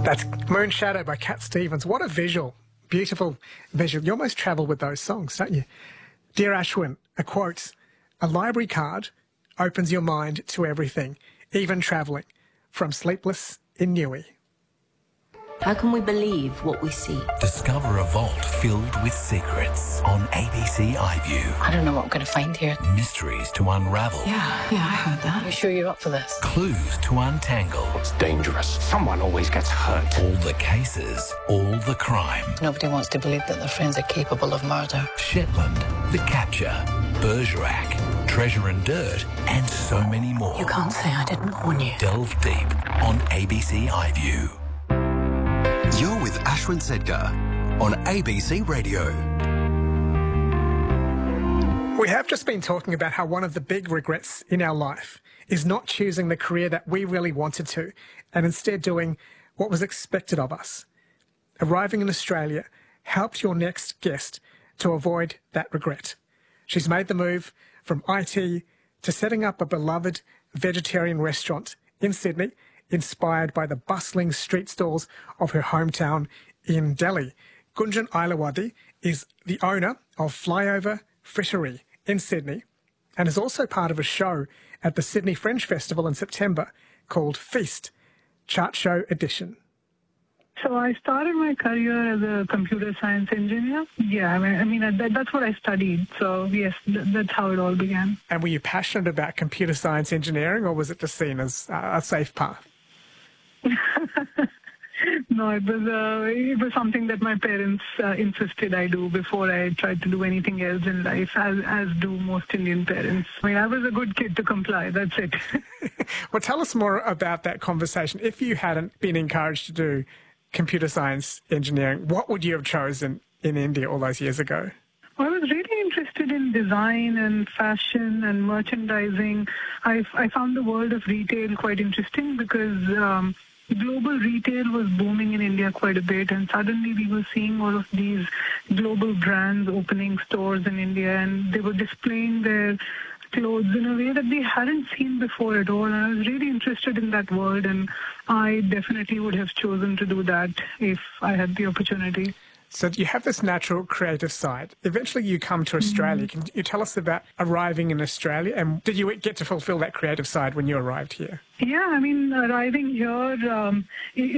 That's Moon Shadow by Cat Stevens. What a visual. Beautiful visual. You almost travel with those songs, don't you? Dear Ashwin, a quote, "A library card opens your mind to everything, even travelling, from Sleepless in Newey." How can we believe what we see? Discover a vault filled with secrets on ABC iView. I don't know what I'm going to find here. Mysteries to unravel. Yeah, I heard that. You sure you're up for this? Clues to untangle. It's dangerous. Someone always gets hurt. All the cases, all the crime. Nobody wants to believe that their friends are capable of murder. Shetland, The Capture, Bergerac, Treasure and Dirt, and so many more. You can't say I didn't warn you. Delve deep on ABC iView. You're with Ashwin Sedgar on ABC Radio. We have just been talking about how one of the big regrets in our life is not choosing the career that we really wanted to and instead doing what was expected of us. Arriving in Australia helped your next guest to avoid that regret. She's made the move from IT to setting up a beloved vegetarian restaurant in Sydney, inspired by the bustling street stalls of her hometown in Delhi. Gunjan Ailawadhi is the owner of Flyover Frittery in Sydney and is also part of a show at the Sydney Fringe Festival in September called Feast, Chart Show Edition. So I started my career as a computer science engineer. Yeah, I mean that's what I studied. So yes, that's how it all began. And were you passionate about computer science engineering, or was it just seen as a safe path? No, it was something that my parents insisted I do before I tried to do anything else in life, as do most Indian parents. I mean, I was a good kid to comply, that's it. Well, tell us more about that conversation. If you hadn't been encouraged to do computer science engineering, what would you have chosen in India all those years ago? I was really interested in design and fashion and merchandising. I found the world of retail quite interesting because global retail was booming in India quite a bit, and suddenly we were seeing all of these global brands opening stores in India, and they were displaying their clothes in a way that we hadn't seen before at all. And I was really interested in that world, and I definitely would have chosen to do that if I had the opportunity. So you have this natural creative side. Eventually you come to Australia. Can you tell us about arriving in Australia, and did you get to fulfill that creative side when you arrived here? Yeah, I mean, arriving here,